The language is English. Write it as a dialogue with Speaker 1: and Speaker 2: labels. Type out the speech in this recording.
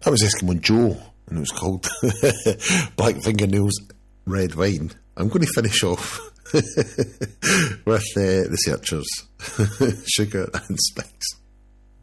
Speaker 1: That was Eskimo Joe, and it was called Black Fingernails Red Wine. I'm going to finish off with the Searchers, Sugar and Spice.